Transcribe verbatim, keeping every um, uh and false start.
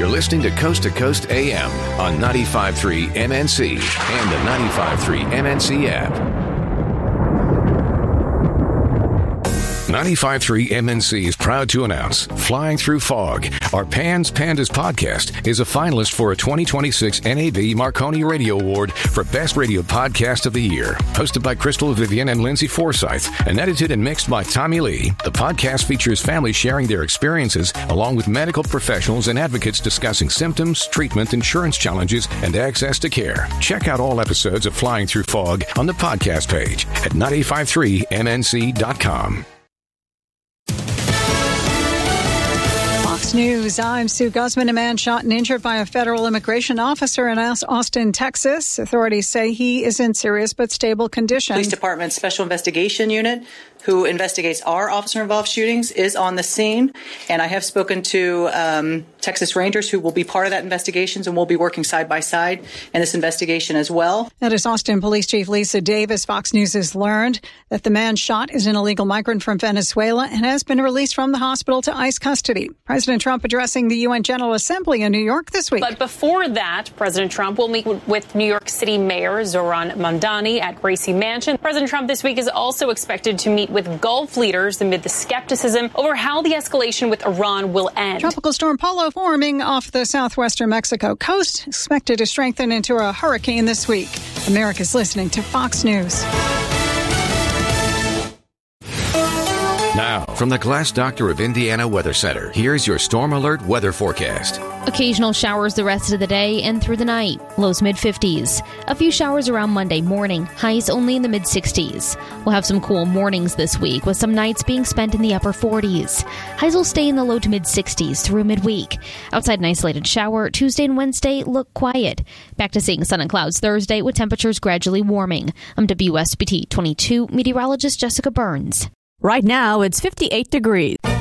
You're listening to Coast to Coast A M on ninety-five point three M N C and the ninety-five point three M N C app. ninety-five point three M N C is proud to announce Flying Through Fog, our Pans Pandas podcast, is a finalist for a twenty twenty-six N A B Marconi Radio Award for Best Radio Podcast of the Year. Hosted by Crystal Vivian and Lindsay Forsyth and edited and mixed by Tommy Lee, the podcast features families sharing their experiences along with medical professionals and advocates discussing symptoms, treatment, insurance challenges, and access to care. Check out all episodes of Flying Through Fog on the podcast page at ninety-five point three M N C dot com. Fox News, I'm Sue Guzman. A man shot and injured by a federal immigration officer in Austin, Texas. Authorities say he is in serious but stable condition. Police Department Special Investigation Unit, who investigates our officer-involved shootings, is on the scene. And I have spoken to um, Texas Rangers, who will be part of that investigation, and we'll be working side by side in this investigation as well. That is Austin Police Chief Lisa Davis. Fox News has learned that the man shot is an illegal migrant from Venezuela and has been released from the hospital to ICE custody. President Trump addressing the U N General Assembly in New York this week. But before that, President Trump will meet with New York City Mayor Zohran Mamdani at Gracie Mansion. President Trump this week is also expected to meet with Gulf leaders amid the skepticism over how the escalation with Iran will end. Tropical storm Polo forming off the southwestern Mexico coast, expected to strengthen into a hurricane this week. America's listening to Fox News. Now, from the Glass Doctor of Indiana Weather Center, here's your Storm Alert weather forecast. Occasional showers the rest of the day and through the night. Lows mid-fifties. A few showers around Monday morning. Highs only in the mid-sixties. We'll have some cool mornings this week with some nights being spent in the upper forties. Highs will stay in the low to mid-sixties through midweek. Outside an isolated shower, Tuesday and Wednesday look quiet. Back to seeing sun and clouds Thursday with temperatures gradually warming. I'm W S B T twenty-two meteorologist Jessica Burns. Right now, it's fifty-eight degrees.